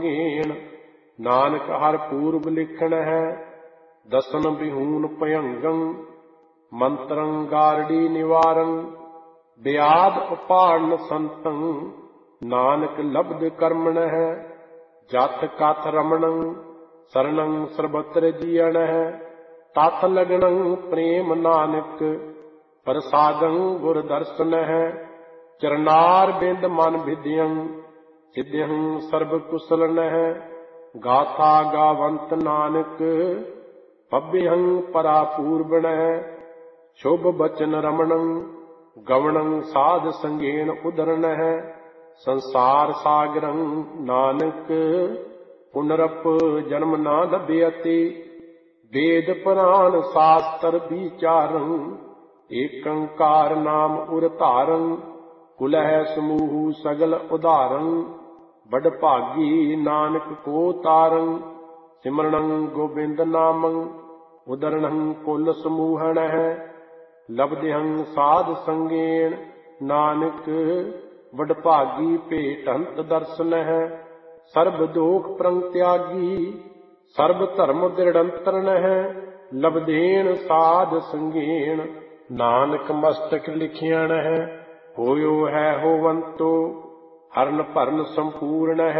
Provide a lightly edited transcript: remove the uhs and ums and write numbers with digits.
ਗੇਣ। ਨਾਨਕ ਹਰ ਪੂਰਬ ਲਿਖਣ ਹੈ, ਦਸਨ ਬਿਹੂਨ ਭਯੰਗੰ। ਮੰਤਰੰ ਗਾਰੜੀ ਨਿਵਾਰੰ, ਬਿਆਦ ਉਪਾੜਨ ਸੰਤੰ। ਨਾਨਕ ਲਬਧ ਕਰਮਣ ਹੈ, ਜਥ ਕਥ ਰਮਣੰ। ਸਰਣੰ ਸਰਬਤਰ ਜੀਅਣ ਹੈ, ਤਥ ਲਗਣੰ ਪ੍ਰੇਮ ਨਾਨਕ। ਪ੍ਰਸਾਦੰ ਗੁਰ ਦਰਸ਼ਨ ਹੈ, ਚਰਨਾਰ ਬਿੰਦ ਮਨ ਵਿਦਿਅੰ। ਸਿਧਿਅੰ ਸਰਬ ਕੁਸਲਨ ਹੈ, ਗਾਥਾ ਗਾਵੰਤ ਨਾਨਕ। ਪੱਬਿਅੰ ਪਰਾ ਪੂਰਬਣ ਹੈ, ਸ਼ੁਭ ਬਚਨ ਰਮਣੰ। ਗਵਣੰ ਸਾਧ ਸੰਗੇਨ ਉਦਰਨ ਹੈ, ਸੰਸਾਰ ਸਾਗਰੰ ਨਾਨਕ। ਪੁਨਰਪ ਜਨਮ ਨਾ ਲਭਿਅਤੀ, ਵੇਦ ਪੁਰਾਨ ਸ਼ਾਸਤਰ ਵਿਚਾਰੰ। ਏਕੰਕਾਰ ਨਾਮ ਉਰ ਧਾਰੰ, ਕੁਲਹਿ ਸਮੂਹ ਸਗਲ ਉਧਾਰੰ। ਬਡ ਭਾਗੀ ਨਾਨਕ ਕੋ ਤਾਰੰ, ਸਿਮਰਣੰ ਗੋਬਿੰਦ ਨਾਮੰ। ਉਦਰਣੰ ਕੁਲ ਸਮੂਹਣ ਹੈ, ਲਬਧਿਅੰ ਸਾਧ ਸੰਗੇਣ। ਨਾਨਕ ਵਡ ਭਾਗੀ ਭੇਟੰਤ ਦਰਸ਼ਨ ਹੈ, ਸਰਬ ਦੋਖ ਪ੍ਰੰਤਿਆਗੀ। ਸਰਬ ਧਰਮ ਦ੍ਰਿੜੰਤਰਨ ਹੈ, ਲਬਧੇਨ ਸਾਧ ਸੰਗੇਣ। ਨਾਨਕ ਮਸਤਕ ਲਿਖਿਆਣ ਹੈ, ਹੋਇਓ ਹੈ ਹੋਵੰਤੋ। ਹਰਨ ਭਰਨ ਸੰਪੂਰਨ